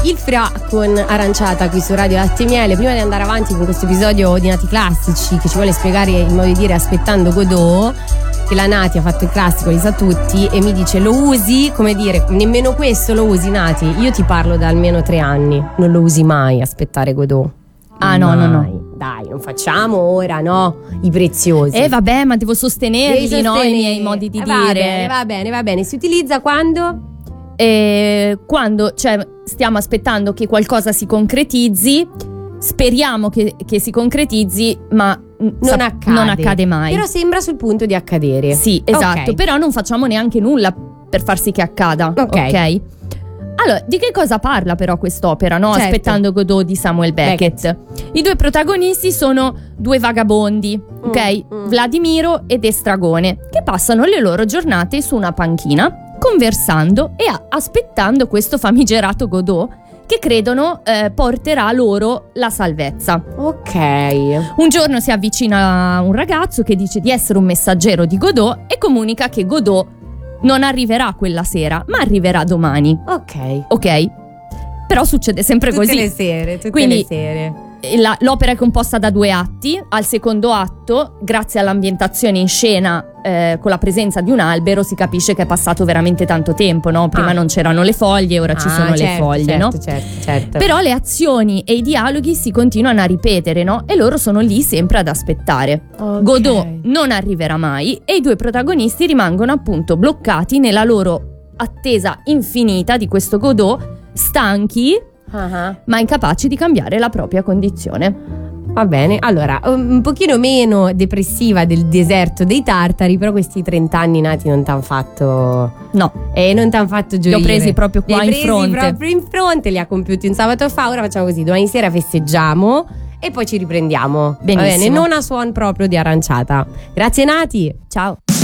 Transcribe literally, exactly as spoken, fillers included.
Il Fra con Aranciata qui su Radio Latte e Miele. Prima di andare avanti con questo episodio di Nati Classici, che ci vuole spiegare il modo di dire aspettando Godot, che la Nati ha fatto il classico, li sa tutti, e mi dice: lo usi? Come dire, nemmeno questo lo usi, Nati? Io ti parlo da almeno tre anni, non lo usi mai aspettare Godot. Ah no, no, no. Dai, non facciamo ora, no? I preziosi. Eh vabbè, ma devo sostenerli, Devi no? I sostenere. miei modi di Eh, dire. Va bene, va bene, va bene. Si utilizza quando? Eh, quando, cioè, stiamo aspettando che qualcosa si concretizzi, speriamo che, che si concretizzi, ma Non sa- accade. non accade mai. Però sembra sul punto di accadere. Sì, esatto, Ok. però non facciamo neanche nulla per far sì che accada. Ok. Ok. Allora, di che cosa parla però quest'opera, no? Certo. Aspettando Godot di Samuel Beckett. Beckett. I due protagonisti sono due vagabondi, ok? mm. Vladimiro ed Estragone, che passano le loro giornate su una panchina, conversando e a- aspettando questo famigerato Godot che credono eh, porterà loro la salvezza. Ok. Un giorno si avvicina un ragazzo che dice di essere un messaggero di Godot e comunica che Godot non arriverà quella sera, ma arriverà domani. Ok. Ok? Però succede sempre Tutte così. le sere, tutte Quindi- le sere. La- l'opera è composta da due atti. Al secondo atto, grazie all'ambientazione in scena eh, con la presenza di un albero, si capisce che è passato veramente tanto tempo, no? Prima Ah. non c'erano le foglie, ora ci Ah, sono le certo, foglie, certo, no? Certo, certo. Però le azioni e i dialoghi si continuano a ripetere, no? E loro sono lì sempre ad aspettare. Ok. Godot non arriverà mai e i due protagonisti rimangono appunto bloccati nella loro attesa infinita di questo Godot, stanchi Ah, ma incapaci di cambiare la propria condizione. va bene, allora, un pochino meno depressiva del deserto dei tartari, però questi trenta anni nati non t'han fatto... No, E non t'han fatto li gioire. ho presi proprio qua Li hai in presi fronte. proprio in fronte, li ha compiuti un sabato fa. Ora facciamo così: domani sera festeggiamo e poi ci riprendiamo. Va Benissimo. bene, non a suon proprio di Aranciata. Grazie Nati. Ciao.